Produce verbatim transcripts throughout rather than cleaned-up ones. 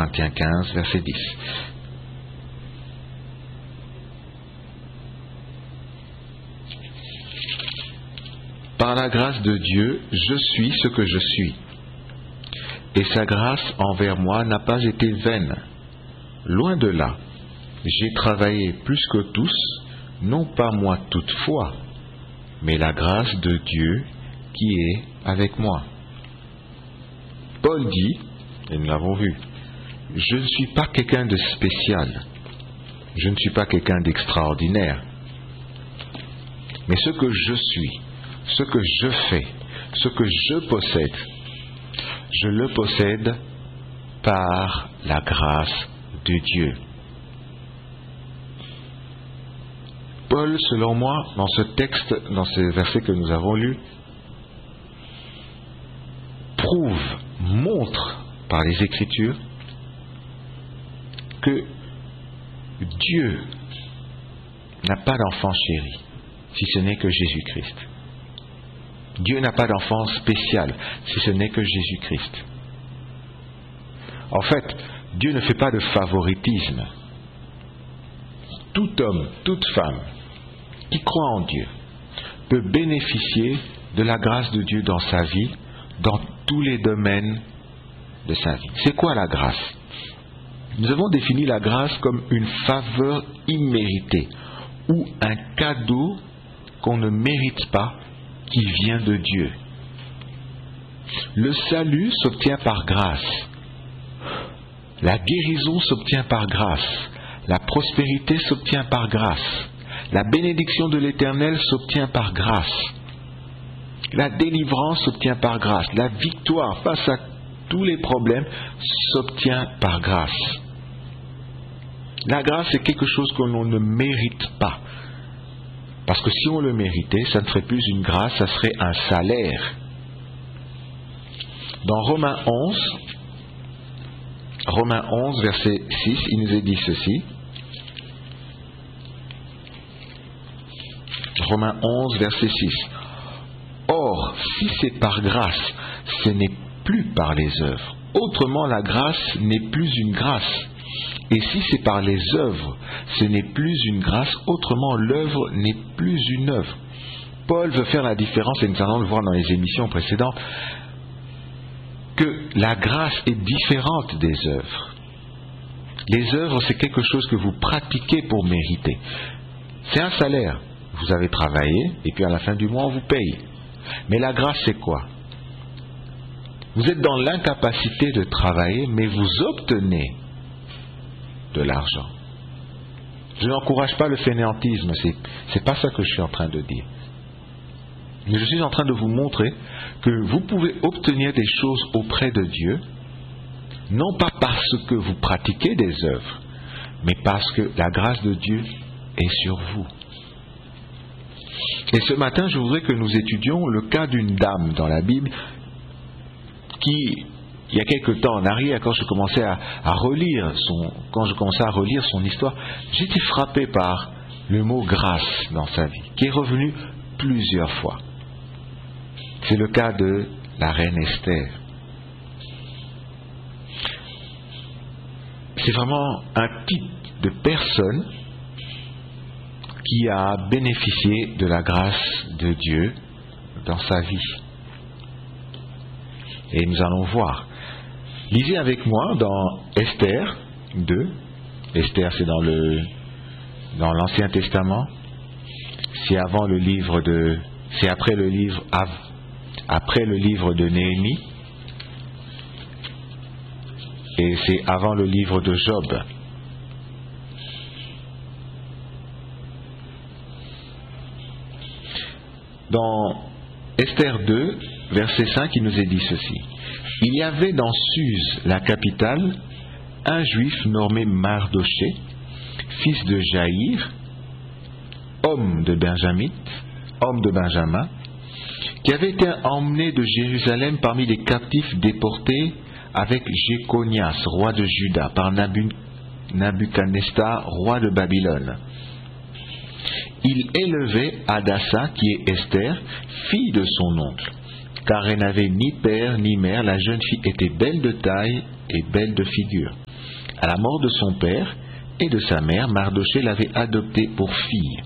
Corinthiens quinze, verset dix. Par la grâce de Dieu, je suis ce que je suis. Et sa grâce envers moi n'a pas été vaine. Loin de là, j'ai travaillé plus que tous, non pas moi toutefois, mais la grâce de Dieu qui est avec moi. Paul dit, et nous l'avons vu, je ne suis pas quelqu'un de spécial, je ne suis pas quelqu'un d'extraordinaire, mais ce que je suis, ce que je fais, ce que je possède, je le possède par la grâce de Dieu. Paul, selon moi, dans ce texte, dans ce verset que nous avons lu, prouve, montre par les Écritures que Dieu n'a pas d'enfant chéri, si ce n'est que Jésus-Christ. Dieu n'a pas d'enfant spécial, si ce n'est que Jésus-Christ. En fait, Dieu ne fait pas de favoritisme. Tout homme, toute femme qui croit en Dieu peut bénéficier de la grâce de Dieu dans sa vie, dans tous les domaines de sa vie. C'est quoi la grâce? Nous avons défini la grâce comme une faveur imméritée ou un cadeau qu'on ne mérite pas qui vient de Dieu. Le salut s'obtient par grâce. La guérison s'obtient par grâce. La prospérité s'obtient par grâce. La bénédiction de l'Éternel s'obtient par grâce. La délivrance s'obtient par grâce. La victoire face à tous les problèmes s'obtient par grâce. La grâce est quelque chose que l'on ne mérite pas. Parce que si on le méritait, ça ne serait plus une grâce, ça serait un salaire. Dans Romains onze, Romains onze, verset six, il nous est dit ceci. Romains onze, verset six. Or, si c'est par grâce, ce n'est plus par les œuvres. Autrement, la grâce n'est plus une grâce. Et si c'est par les œuvres, ce n'est plus une grâce, autrement l'œuvre n'est plus une œuvre. Paul veut faire la différence, et nous allons le voir dans les émissions précédentes, que la grâce est différente des œuvres. Les œuvres, c'est quelque chose que vous pratiquez pour mériter. C'est un salaire. Vous avez travaillé, et puis à la fin du mois, on vous paye. Mais la grâce, c'est quoi? Vous êtes dans l'incapacité de travailler, mais vous obtenez de l'argent. Je n'encourage pas le fainéantisme, c'est, c'est pas ça que je suis en train de dire. Mais je suis en train de vous montrer que vous pouvez obtenir des choses auprès de Dieu, non pas parce que vous pratiquez des œuvres, mais parce que la grâce de Dieu est sur vous. Et ce matin, je voudrais que nous étudions le cas d'une dame dans la Bible qui, il y a quelque temps en arrière, quand je commençais à, à relire son, quand je commençais à relire son histoire, j'étais frappé par le mot grâce dans sa vie, qui est revenu plusieurs fois. C'est le cas de la reine Esther. C'est vraiment un type de personne qui a bénéficié de la grâce de Dieu dans sa vie. Et nous allons voir. Lisez avec moi dans Esther deux. Esther, c'est dans le dans l'Ancien Testament. C'est avant le livre de, c'est après le livre après le livre de Néhémie. Et c'est avant le livre de Job. Dans Esther deux, verset cinq, il nous est dit ceci. Il y avait dans Suse, la capitale, un juif nommé Mardoché, fils de Jaïr, homme de Benjamin, homme de Benjamin, qui avait été emmené de Jérusalem parmi les captifs déportés avec Jéconias, roi de Juda, par Nabuchodonosor, roi de Babylone. Il élevait Hadassa, qui est Esther, fille de son oncle, car elle n'avait ni père ni mère. La jeune fille était belle de taille et belle de figure. À la mort de son père et de sa mère, Mardochée l'avait adoptée pour fille.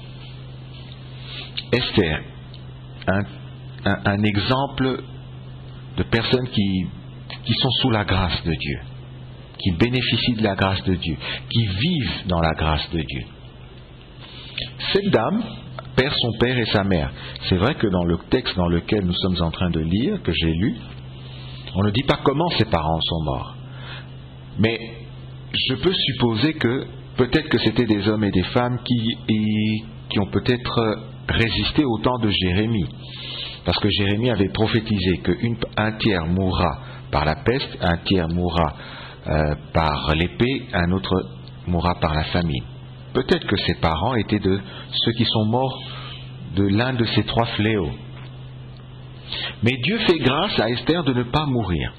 Esther, un, un, un exemple de personnes qui, qui sont sous la grâce de Dieu, qui bénéficient de la grâce de Dieu, qui vivent dans la grâce de Dieu. Cette dame perd son père et sa mère. C'est vrai que dans le texte dans lequel nous sommes en train de lire, que j'ai lu, on ne dit pas comment ses parents sont morts. Mais je peux supposer que peut-être que c'était des hommes et des femmes qui, qui ont peut-être résisté au temps de Jérémie. Parce que Jérémie avait prophétisé qu'un tiers mourra par la peste, un tiers mourra euh, par l'épée, un autre mourra par la famine. Peut-être que ses parents étaient de ceux qui sont morts de l'un de ces trois fléaux. Mais Dieu fait grâce à Esther de ne pas mourir.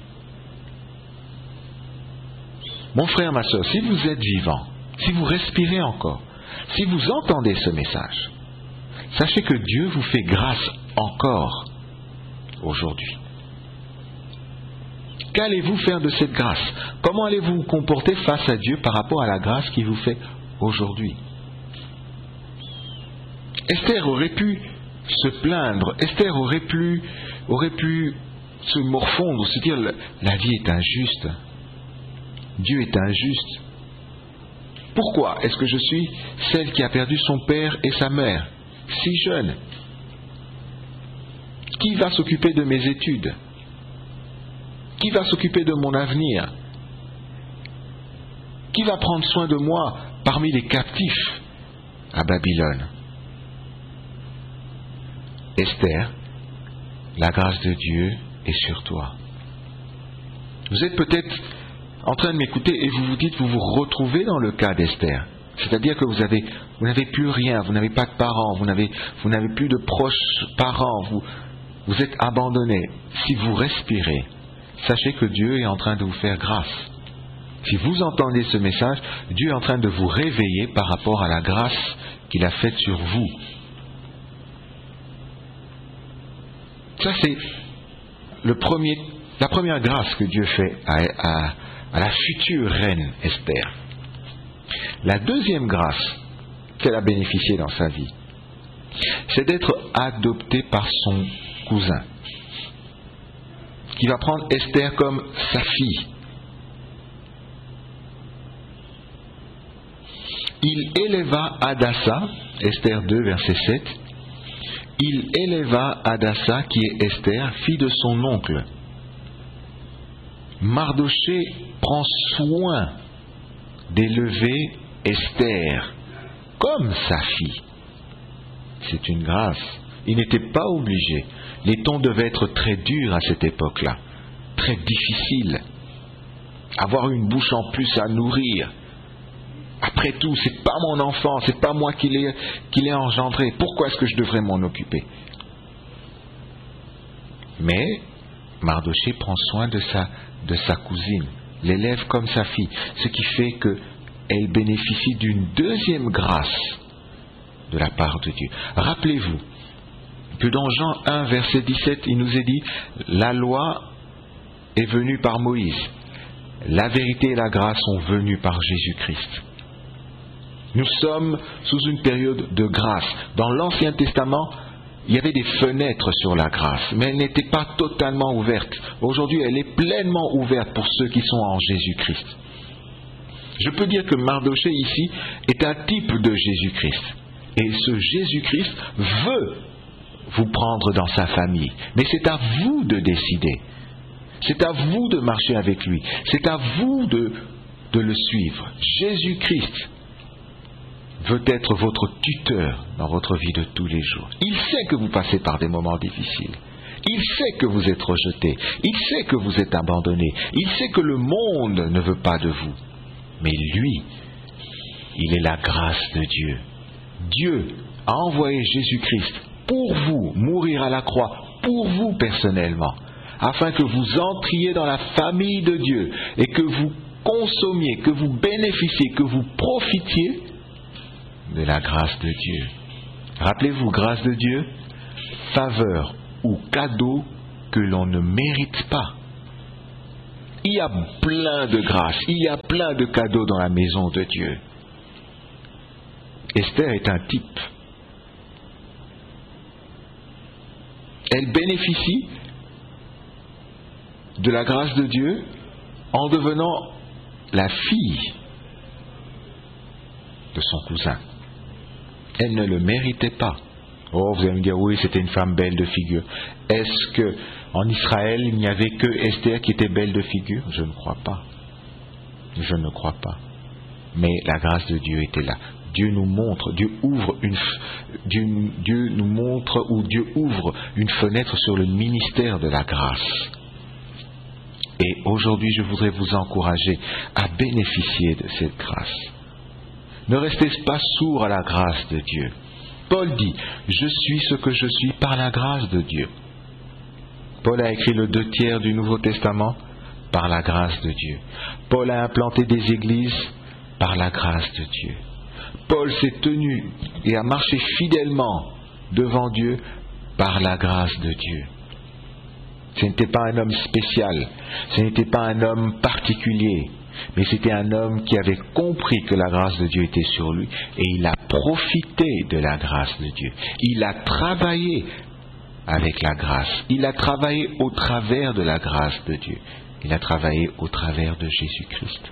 Mon frère, ma soeur, si vous êtes vivant, si vous respirez encore, si vous entendez ce message, sachez que Dieu vous fait grâce encore aujourd'hui. Qu'allez-vous faire de cette grâce? Comment allez-vous vous comporter face à Dieu par rapport à la grâce qu'il vous fait aujourd'hui? Esther aurait pu se plaindre, Esther aurait pu, aurait pu se morfondre, se dire la vie est injuste, Dieu est injuste. Pourquoi est-ce que je suis celle qui a perdu son père et sa mère, si jeune? Qui va s'occuper de mes études? Qui va s'occuper de mon avenir? Qui va prendre soin de moi parmi les captifs à Babylone? Esther, la grâce de Dieu est sur toi. Vous êtes peut-être en train de m'écouter et vous vous dites, vous vous retrouvez dans le cas d'Esther. C'est-à-dire que vous avez, vous n'avez plus rien, vous n'avez pas de parents, vous n'avez, vous n'avez plus de proches parents, vous, vous êtes abandonné. Si vous respirez, sachez que Dieu est en train de vous faire grâce. Si vous entendez ce message, Dieu est en train de vous réveiller par rapport à la grâce qu'il a faite sur vous. Ça, c'est le premier, la première grâce que Dieu fait à, à, à la future reine Esther. La deuxième grâce qu'elle a bénéficiée dans sa vie, c'est d'être adoptée par son cousin, qui va prendre Esther comme sa fille. Il éleva Hadassa, Esther deux, verset sept, il éleva Hadassa, qui est Esther, fille de son oncle. Mardochée prend soin d'élever Esther comme sa fille. C'est une grâce. Il n'était pas obligé. Les temps devaient être très durs à cette époque-là, très difficiles. Avoir une bouche en plus à nourrir. Après tout, c'est pas mon enfant, c'est pas moi qui l'ai, qui l'ai engendré. Pourquoi est-ce que je devrais m'en occuper? Mais Mardochée prend soin de sa, de sa cousine, l'élève comme sa fille, ce qui fait qu'elle bénéficie d'une deuxième grâce de la part de Dieu. Rappelez-vous que dans Jean un, verset dix-sept, il nous est dit, la loi est venue par Moïse, la vérité et la grâce sont venues par Jésus-Christ. Nous sommes sous une période de grâce. Dans l'Ancien Testament, il y avait des fenêtres sur la grâce, mais elle n'était pas totalement ouverte. Aujourd'hui, elle est pleinement ouverte pour ceux qui sont en Jésus-Christ. Je peux dire que Mardochée ici est un type de Jésus-Christ. Et ce Jésus-Christ veut vous prendre dans sa famille. Mais c'est à vous de décider. C'est à vous de marcher avec lui. C'est à vous de, de le suivre. Jésus-Christ veut être votre tuteur dans votre vie de tous les jours. Il sait que vous passez par des moments difficiles. Il sait que vous êtes rejeté. Il sait que vous êtes abandonné. Il sait que le monde ne veut pas de vous. Mais lui, il est la grâce de Dieu. Dieu a envoyé Jésus-Christ pour vous, mourir à la croix, pour vous personnellement, afin que vous entriez dans la famille de Dieu et que vous consommiez, que vous bénéficiez, que vous profitiez de la grâce de Dieu. Rappelez-vous, grâce de Dieu, faveur ou cadeau que l'on ne mérite pas. Il y a plein de grâces, il y a plein de cadeaux dans la maison de Dieu. Esther est un type. Elle bénéficie de la grâce de Dieu en devenant la fille de son cousin. Elle ne le méritait pas. Oh, vous allez me dire, oui, c'était une femme belle de figure. Est-ce que en Israël, il n'y avait que Esther qui était belle de figure? Je ne crois pas. Je ne crois pas. Mais la grâce de Dieu était là. Dieu nous montre, Dieu ouvre une, Dieu, Dieu nous montre ou Dieu ouvre une fenêtre sur le ministère de la grâce. Et aujourd'hui, je voudrais vous encourager à bénéficier de cette grâce. Ne restez pas sourds à la grâce de Dieu. Paul dit, je suis ce que je suis par la grâce de Dieu. Paul a écrit le deux tiers du Nouveau Testament par la grâce de Dieu. Paul a implanté des églises par la grâce de Dieu. Paul s'est tenu et a marché fidèlement devant Dieu par la grâce de Dieu. Ce n'était pas un homme spécial, ce n'était pas un homme particulier, mais c'était un homme qui avait compris que la grâce de Dieu était sur lui et il a profité de la grâce de Dieu. Il a travaillé avec la grâce, il a travaillé au travers de la grâce de Dieu, il a travaillé au travers de Jésus-Christ.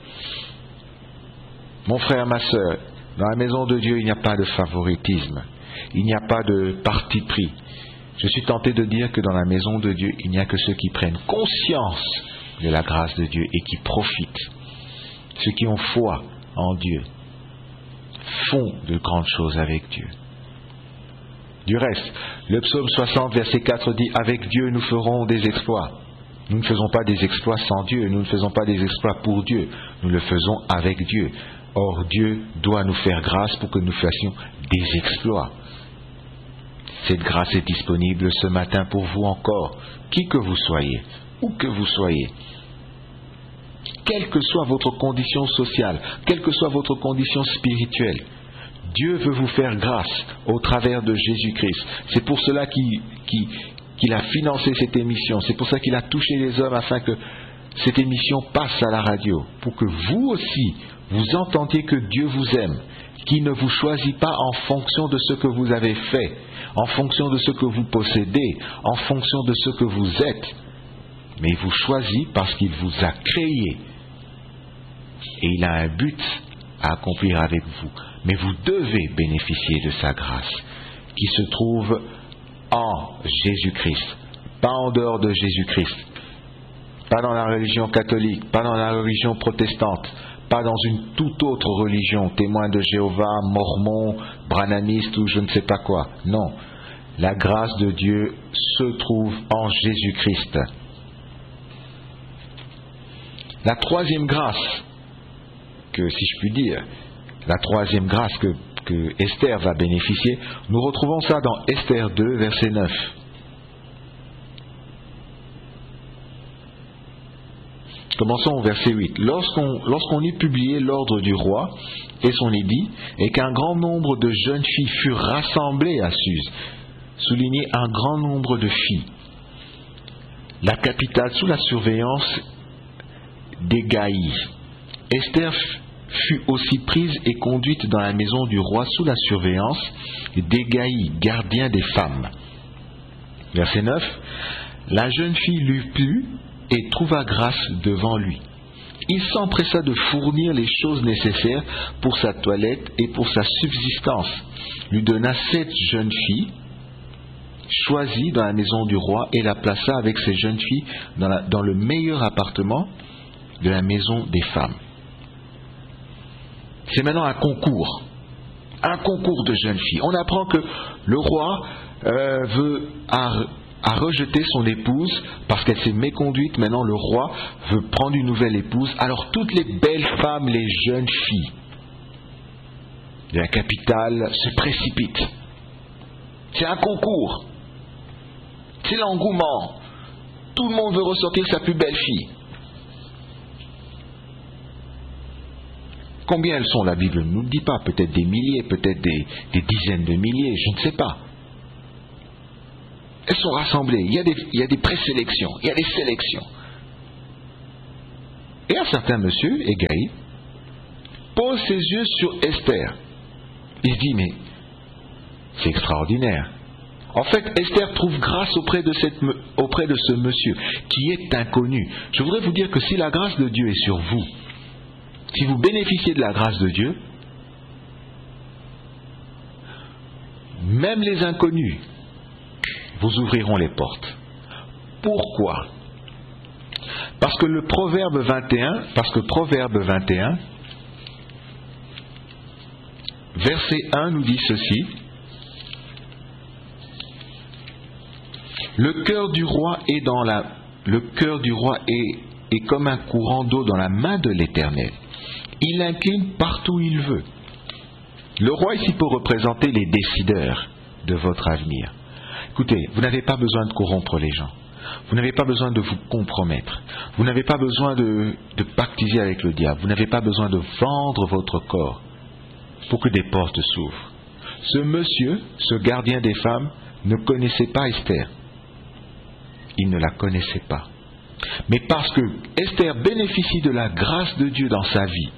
Mon frère, ma sœur, dans la maison de Dieu, il n'y a pas de favoritisme, il n'y a pas de parti pris. Je suis tenté de dire que dans la maison de Dieu, il n'y a que ceux qui prennent conscience de la grâce de Dieu et qui profitent. Ceux qui ont foi en Dieu font de grandes choses avec Dieu. Du reste, le psaume soixante, verset quatre dit « Avec Dieu, nous ferons des exploits ». Nous ne faisons pas des exploits sans Dieu, nous ne faisons pas des exploits pour Dieu, nous le faisons avec Dieu. Or, Dieu doit nous faire grâce pour que nous fassions des exploits. Cette grâce est disponible ce matin pour vous encore, qui que vous soyez, où que vous soyez. Quelle que soit votre condition sociale, quelle que soit votre condition spirituelle, Dieu veut vous faire grâce au travers de Jésus-Christ. C'est pour cela qu'il, qu'il, qu'il a financé cette émission, c'est pour ça qu'il a touché les hommes afin que cette émission passe à la radio, pour que vous aussi, vous entendiez que Dieu vous aime, qu'il ne vous choisit pas en fonction de ce que vous avez fait, en fonction de ce que vous possédez, en fonction de ce que vous êtes, mais il vous choisit parce qu'il vous a créé et il a un but à accomplir avec vous. Mais vous devez bénéficier de sa grâce qui se trouve en Jésus-Christ, pas en dehors de Jésus-Christ, pas dans la religion catholique, pas dans la religion protestante, pas dans une toute autre religion, témoin de Jéhovah, mormon, branhamiste ou je ne sais pas quoi. Non, la grâce de Dieu se trouve en Jésus-Christ. La troisième grâce, que si je puis dire, la troisième grâce que, que Esther va bénéficier, nous retrouvons ça dans Esther deux, verset neuf. Commençons au verset huit. Lorsqu'on, lorsqu'on eut publié l'ordre du roi et son édit, et qu'un grand nombre de jeunes filles furent rassemblées à Suse, souligné un grand nombre de filles, la capitale sous la surveillance d'Hégaï, Esther fut aussi prise et conduite dans la maison du roi sous la surveillance d'Hégaï, gardien des femmes. Verset neuf. La jeune fille lui plut et trouva grâce devant lui. Il s'empressa de fournir les choses nécessaires pour sa toilette et pour sa subsistance. Lui donna sept jeunes filles, choisies dans la maison du roi, et la plaça avec ces jeunes filles dans, la, dans le meilleur appartement de la maison des femmes. C'est maintenant un concours, un concours de jeunes filles. On apprend que le roi euh, veut a, a rejeté son épouse parce qu'elle s'est méconduite. Maintenant, le roi veut prendre une nouvelle épouse. Alors, toutes les belles femmes, les jeunes filles de la capitale se précipitent. C'est un concours. C'est l'engouement. Tout le monde veut ressortir sa plus belle fille. Combien elles sont, la Bible ne nous le dit pas. Peut-être des milliers, peut-être des, des dizaines de milliers, je ne sais pas. Elles sont rassemblées. Il y a des, il y a des présélections, il y a des sélections. Et un certain monsieur, Hégaï, pose ses yeux sur Esther. Il se dit, mais c'est extraordinaire. En fait, Esther trouve grâce auprès de, cette, auprès de ce monsieur qui est inconnu. Je voudrais vous dire que si la grâce de Dieu est sur vous, si vous bénéficiez de la grâce de Dieu, même les inconnus vous ouvriront les portes. Pourquoi ? Parce que le Proverbe vingt et un, parce que Proverbe vingt et un, verset un nous dit ceci. Le cœur du roi est dans la, le cœur du roi est, est comme un courant d'eau dans la main de l'Éternel. Il l'incline partout où il veut. Le roi ici peut représenter les décideurs de votre avenir. Écoutez, vous n'avez pas besoin de corrompre les gens. Vous n'avez pas besoin de vous compromettre. Vous n'avez pas besoin de, de pactiser avec le diable. Vous n'avez pas besoin de vendre votre corps pour que des portes s'ouvrent. Ce monsieur, ce gardien des femmes, ne connaissait pas Esther. Il ne la connaissait pas. Mais parce que Esther bénéficie de la grâce de Dieu dans sa vie,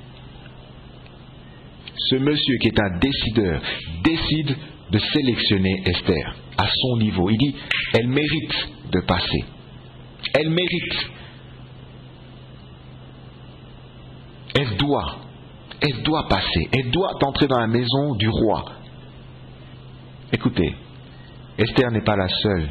ce monsieur qui est un décideur décide de sélectionner Esther à son niveau. Il dit, elle mérite de passer. Elle mérite. Elle doit. Elle doit passer. Elle doit entrer dans la maison du roi. Écoutez, Esther n'est pas la seule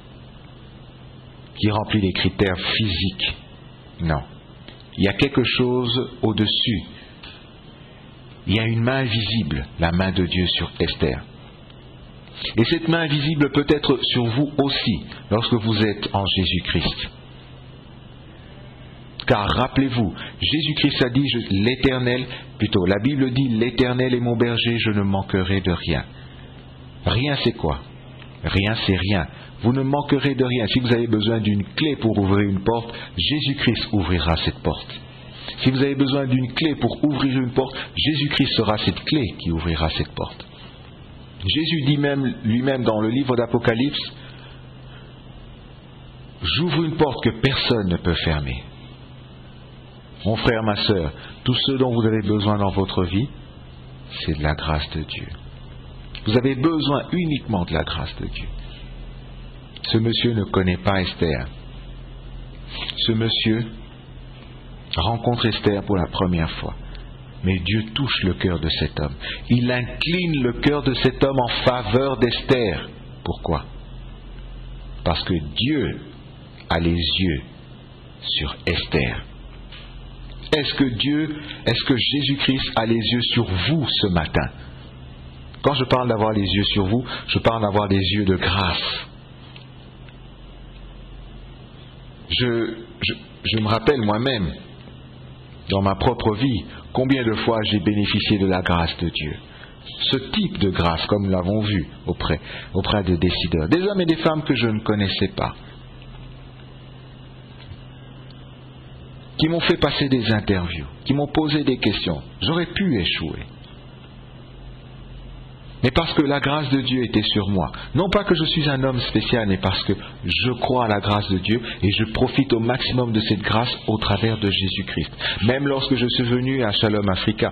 qui remplit les critères physiques. Non. Il y a quelque chose au-dessus. Il y a une main invisible, la main de Dieu sur Esther. Et cette main invisible peut être sur vous aussi, lorsque vous êtes en Jésus-Christ. Car rappelez-vous, Jésus-Christ a dit, je, l'Éternel, plutôt, la Bible dit, l'Éternel est mon berger, je ne manquerai de rien. Rien c'est quoi ? Rien c'est rien. Vous ne manquerez de rien. Si vous avez besoin d'une clé pour ouvrir une porte, Jésus-Christ ouvrira cette porte. Si vous avez besoin d'une clé pour ouvrir une porte, Jésus-Christ sera cette clé qui ouvrira cette porte. Jésus dit même lui-même dans le livre d'Apocalypse, « J'ouvre une porte que personne ne peut fermer. » Mon frère, ma sœur, tout ce dont vous avez besoin dans votre vie, c'est de la grâce de Dieu. Vous avez besoin uniquement de la grâce de Dieu. Ce monsieur ne connaît pas Esther. Ce monsieur rencontre Esther pour la première fois. Mais Dieu touche le cœur de cet homme. Il incline le cœur de cet homme en faveur d'Esther. Pourquoi ? Parce que Dieu a les yeux sur Esther. Est-ce que Dieu, est-ce que Jésus-Christ a les yeux sur vous ce matin ? Quand je parle d'avoir les yeux sur vous, je parle d'avoir des yeux de grâce. Je, je, je me rappelle moi-même, dans ma propre vie, combien de fois j'ai bénéficié de la grâce de Dieu. Ce type de grâce, comme nous l'avons vu auprès, auprès des décideurs, des hommes et des femmes que je ne connaissais pas, qui m'ont fait passer des interviews, qui m'ont posé des questions. J'aurais pu échouer. Mais parce que la grâce de Dieu était sur moi. Non pas que je suis un homme spécial, mais parce que je crois à la grâce de Dieu et je profite au maximum de cette grâce au travers de Jésus-Christ. Même lorsque je suis venu à Shalom Africa,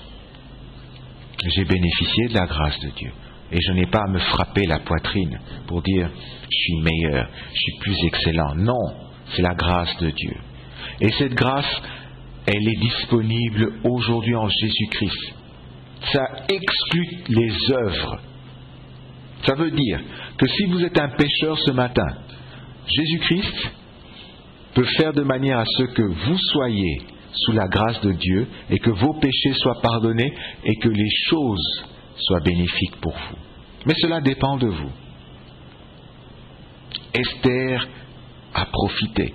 j'ai bénéficié de la grâce de Dieu. Et je n'ai pas à me frapper la poitrine pour dire « je suis meilleur, je suis plus excellent ». Non, c'est la grâce de Dieu. Et cette grâce, elle est disponible aujourd'hui en Jésus-Christ. Ça exclut les œuvres. Ça veut dire que si vous êtes un pécheur ce matin, Jésus-Christ peut faire de manière à ce que vous soyez sous la grâce de Dieu et que vos péchés soient pardonnés et que les choses soient bénéfiques pour vous. Mais cela dépend de vous. Esther a profité.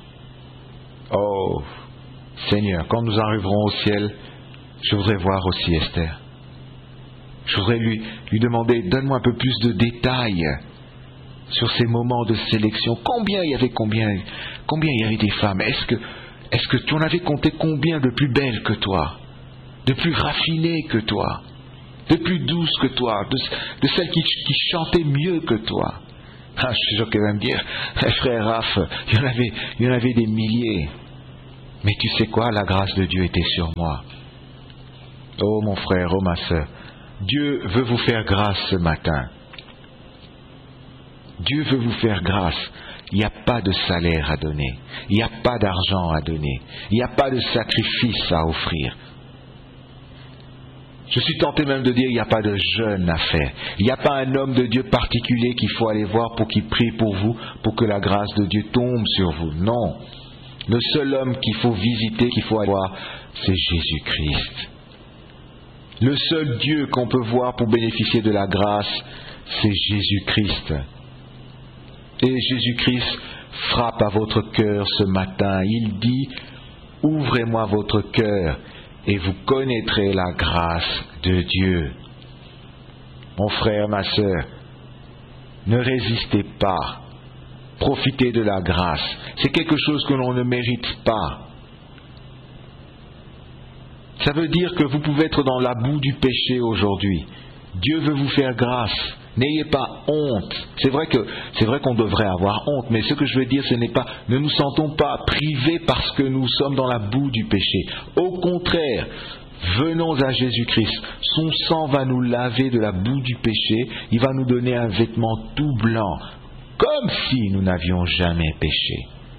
Oh, Seigneur, quand nous arriverons au ciel, je voudrais voir aussi Esther. Je voudrais lui, lui demander, donne-moi un peu plus de détails sur ces moments de sélection. Combien il y avait combien, combien il y avait des femmes? Est-ce que, est-ce que tu en avais compté combien de plus belles que toi, de plus raffinées que toi, de plus douces que toi, de, de celles qui, qui chantaient mieux que toi? Ah, je suis sûr qu'elle va me dire, frère Raph, il y en avait, il y en avait des milliers. Mais tu sais quoi, la grâce de Dieu était sur moi. Oh mon frère, oh ma sœur, Dieu veut vous faire grâce ce matin. Dieu veut vous faire grâce. Il n'y a pas de salaire à donner. Il n'y a pas d'argent à donner. Il n'y a pas de sacrifice à offrir. Je suis tenté même de dire qu'il n'y a pas de jeûne à faire. Il n'y a pas un homme de Dieu particulier qu'il faut aller voir pour qu'il prie pour vous, pour que la grâce de Dieu tombe sur vous. Non. Le seul homme qu'il faut visiter, qu'il faut aller voir, c'est Jésus-Christ. Le seul Dieu qu'on peut voir pour bénéficier de la grâce, c'est Jésus-Christ. Et Jésus-Christ frappe à votre cœur ce matin. Il dit, ouvrez-moi votre cœur et vous connaîtrez la grâce de Dieu. Mon frère, ma sœur, ne résistez pas. Profitez de la grâce. C'est quelque chose que l'on ne mérite pas. Ça veut dire que vous pouvez être dans la boue du péché aujourd'hui. Dieu veut vous faire grâce. N'ayez pas honte. C'est vrai que c'est vrai qu'on devrait avoir honte, mais ce que je veux dire, ce n'est pas, ne nous sentons pas privés parce que nous sommes dans la boue du péché. Au contraire, venons à Jésus-Christ. Son sang va nous laver de la boue du péché. Il va nous donner un vêtement tout blanc, comme si nous n'avions jamais péché.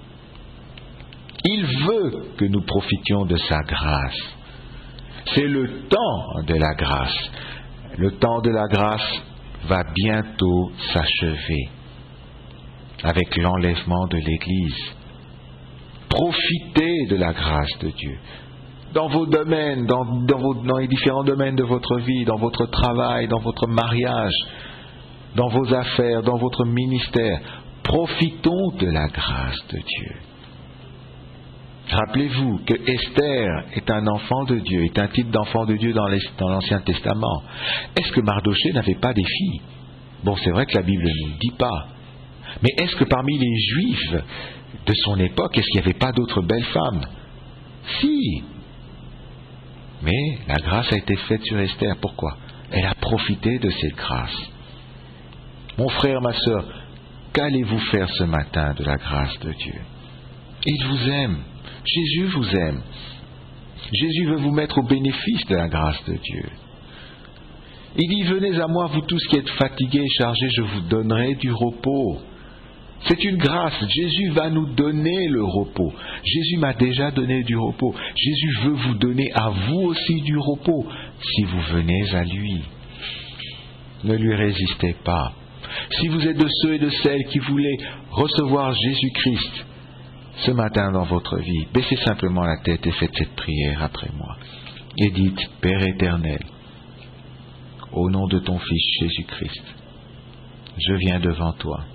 Il veut que nous profitions de sa grâce. C'est le temps de la grâce. Le temps de la grâce va bientôt s'achever avec l'enlèvement de l'Église. Profitez de la grâce de Dieu. Dans vos domaines, dans, dans, vos, dans les différents domaines de votre vie, dans votre travail, dans votre mariage, dans vos affaires, dans votre ministère, profitons de la grâce de Dieu. Rappelez-vous que Esther est un enfant de Dieu, est un type d'enfant de Dieu dans l'Ancien Testament. Est-ce que Mardochée n'avait pas des filles? Bon, c'est vrai que la Bible ne nous le dit pas. Mais est-ce que parmi les Juifs de son époque, est-ce qu'il n'y avait pas d'autres belles femmes? Si. Mais la grâce a été faite sur Esther. Pourquoi? Elle a profité de cette grâce. Mon frère, ma sœur, qu'allez-vous faire ce matin de la grâce de Dieu? Il vous aime. Jésus vous aime. Jésus veut vous mettre au bénéfice de la grâce de Dieu. Il dit, venez à moi, vous tous qui êtes fatigués et chargés, je vous donnerai du repos. C'est une grâce. Jésus va nous donner le repos. Jésus m'a déjà donné du repos. Jésus veut vous donner à vous aussi du repos si vous venez à lui. Ne lui résistez pas. Si vous êtes de ceux et de celles qui voulaient recevoir Jésus-Christ ce matin dans votre vie, baissez simplement la tête et faites cette prière après moi. Et dites, Père éternel, au nom de ton Fils Jésus-Christ, je viens devant toi.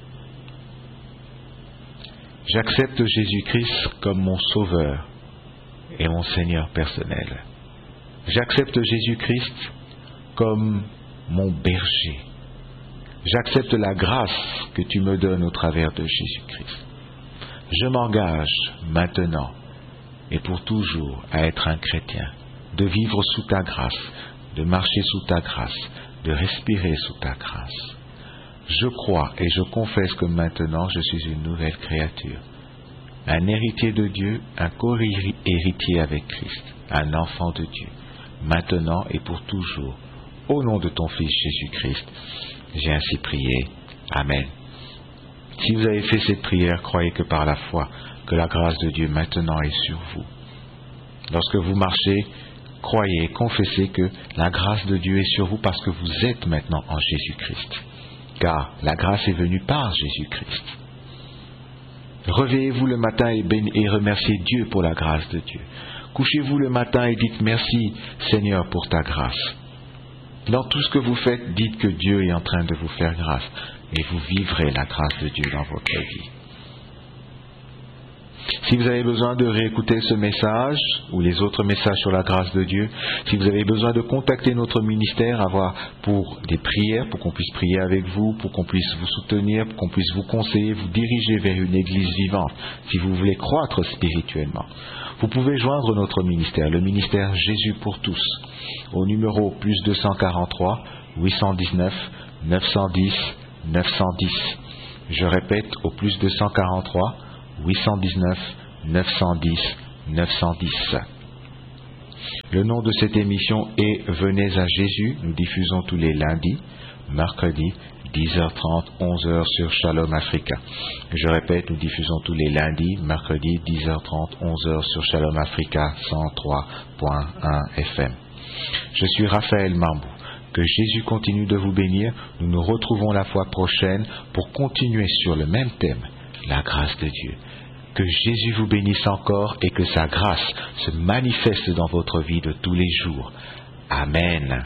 J'accepte Jésus-Christ comme mon Sauveur et mon Seigneur personnel. J'accepte Jésus-Christ comme mon berger. J'accepte la grâce que tu me donnes au travers de Jésus-Christ. Je m'engage maintenant et pour toujours à être un chrétien, de vivre sous ta grâce, de marcher sous ta grâce, de respirer sous ta grâce. Je crois et je confesse que maintenant je suis une nouvelle créature, un héritier de Dieu, un co-héritier avec Christ, un enfant de Dieu, maintenant et pour toujours. Au nom de ton Fils Jésus-Christ, j'ai ainsi prié. Amen. Si vous avez fait cette prière, croyez que par la foi, que la grâce de Dieu maintenant est sur vous. Lorsque vous marchez, croyez, confessez que la grâce de Dieu est sur vous parce que vous êtes maintenant en Jésus-Christ. Car la grâce est venue par Jésus-Christ. Réveillez-vous le matin et, béni- et remerciez Dieu pour la grâce de Dieu. Couchez-vous le matin et dites merci Seigneur pour ta grâce. Dans tout ce que vous faites, dites que Dieu est en train de vous faire grâce et vous vivrez la grâce de Dieu dans votre vie. Si vous avez besoin de réécouter ce message ou les autres messages sur la grâce de Dieu, si vous avez besoin de contacter notre ministère avoir pour des prières, pour qu'on puisse prier avec vous, pour qu'on puisse vous soutenir, pour qu'on puisse vous conseiller, vous diriger vers une église vivante, si vous voulez croître spirituellement, vous pouvez joindre notre ministère, le ministère Jésus pour tous, au numéro plus deux cent quarante-trois, huit cent dix-neuf, neuf cent dix, neuf cent dix. Je répète, au plus deux cent quarante-trois, huit cent dix-neuf, neuf cent dix, neuf cent dix. Le nom de cette émission est Venez à Jésus. Nous diffusons tous les lundis, mercredis, dix heures trente, onze heures sur Shalom Africa. Je répète, nous diffusons tous les lundis, mercredis, dix heures trente, onze heures sur Shalom Africa cent trois point un F M. Je suis Raphaël Mambou. Que Jésus continue de vous bénir. Nous nous retrouvons la fois prochaine pour continuer sur le même thème, la grâce de Dieu. Que Jésus vous bénisse encore et que sa grâce se manifeste dans votre vie de tous les jours. Amen.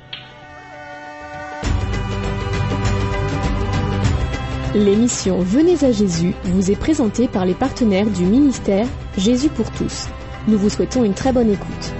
L'émission Venez à Jésus vous est présentée par les partenaires du ministère Jésus pour tous. Nous vous souhaitons une très bonne écoute.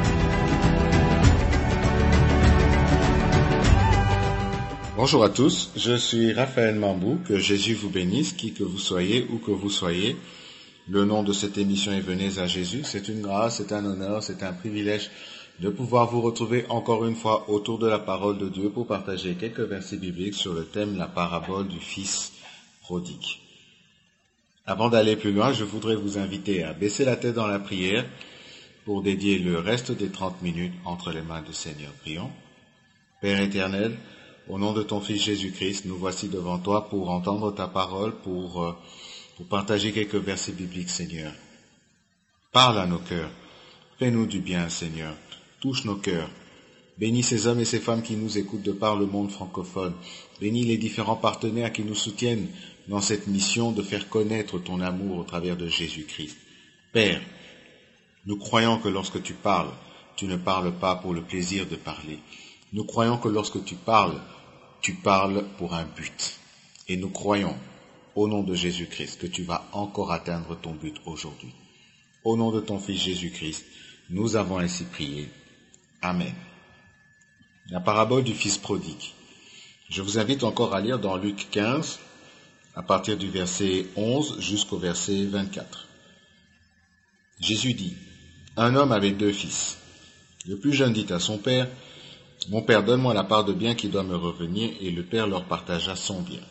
Bonjour à tous, je suis Raphaël Mambou, que Jésus vous bénisse, qui que vous soyez, où que vous soyez. Le nom de cette émission est Venez à Jésus. C'est une grâce, c'est un honneur, c'est un privilège de pouvoir vous retrouver encore une fois autour de la parole de Dieu pour partager quelques versets bibliques sur le thème la parabole du fils prodigue. Avant d'aller plus loin, je voudrais vous inviter à baisser la tête dans la prière pour dédier le reste des trente minutes entre les mains du Seigneur. Prions. Père éternel, au nom de ton Fils Jésus-Christ, nous voici devant toi pour entendre ta parole, pour, euh, pour partager quelques versets bibliques, Seigneur. Parle à nos cœurs. Fais-nous du bien, Seigneur. Touche nos cœurs. Bénis ces hommes et ces femmes qui nous écoutent de par le monde francophone. Bénis les différents partenaires qui nous soutiennent dans cette mission de faire connaître ton amour au travers de Jésus-Christ. Père, nous croyons que lorsque tu parles, tu ne parles pas pour le plaisir de parler. Nous croyons que lorsque tu parles, tu parles pour un but. Et nous croyons, au nom de Jésus-Christ, que tu vas encore atteindre ton but aujourd'hui. Au nom de ton Fils Jésus-Christ, nous avons ainsi prié. Amen. La parabole du Fils prodigue. Je vous invite encore à lire dans Luc quinze, à partir du verset onze jusqu'au verset vingt-quatre. Jésus dit, « Un homme avait deux fils. Le plus jeune dit à son père, « Mon père, donne-moi la part de bien qui doit me revenir. » Et le père leur partagea son bien.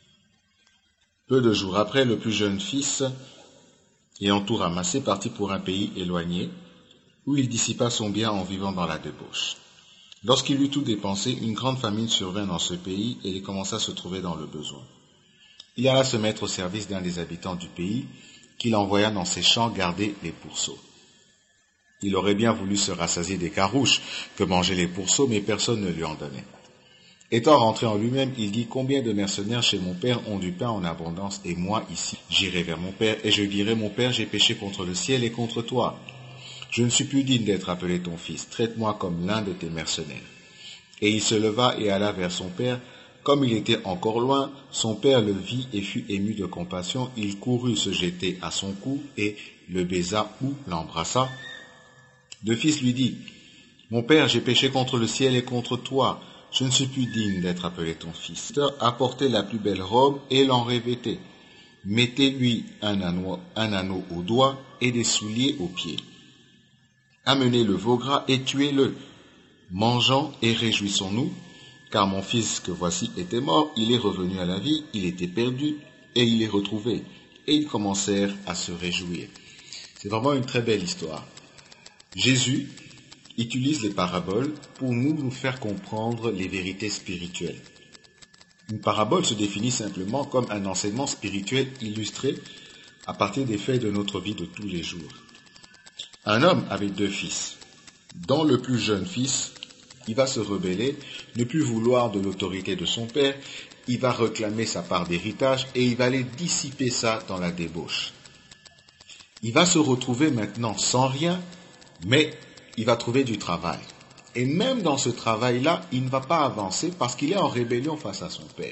Peu de jours après, le plus jeune fils, ayant tout ramassé, partit pour un pays éloigné, où il dissipa son bien en vivant dans la débauche. Lorsqu'il eut tout dépensé, une grande famine survint dans ce pays, et il commença à se trouver dans le besoin. Il alla se mettre au service d'un des habitants du pays, qu'il envoya dans ses champs garder les pourceaux. Il aurait bien voulu se rassasier des carouches que mangeaient les pourceaux, mais personne ne lui en donnait. Étant rentré en lui-même, il dit, « Combien de mercenaires chez mon père ont du pain en abondance, et moi ici, j'irai vers mon père, et je dirai, mon père, j'ai péché contre le ciel et contre toi. Je ne suis plus digne d'être appelé ton fils, traite-moi comme l'un de tes mercenaires. » Et il se leva et alla vers son père. Comme il était encore loin, son père le vit et fut ému de compassion. Il courut se jeter à son cou et le baisa ou l'embrassa. Le fils lui dit, « Mon père, j'ai péché contre le ciel et contre toi. Je ne suis plus digne d'être appelé ton fils. » Apportez la plus belle robe et l'en revêtez. Mettez-lui un anneau, un anneau au doigt et des souliers aux pieds. Amenez le veau gras et tuez-le. Mangeons et réjouissons-nous, car mon fils que voici était mort, il est revenu à la vie, il était perdu et il est retrouvé. Et ils commencèrent à se réjouir. C'est vraiment une très belle histoire. Jésus utilise les paraboles pour nous, nous faire comprendre les vérités spirituelles. Une parabole se définit simplement comme un enseignement spirituel illustré à partir des faits de notre vie de tous les jours. Un homme avait deux fils. Dans le plus jeune fils, il va se rebeller, ne plus vouloir de l'autorité de son père, il va réclamer sa part d'héritage et il va aller dissiper ça dans la débauche. Il va se retrouver maintenant sans rien, mais il va trouver du travail. Et même dans ce travail-là, il ne va pas avancer parce qu'il est en rébellion face à son père.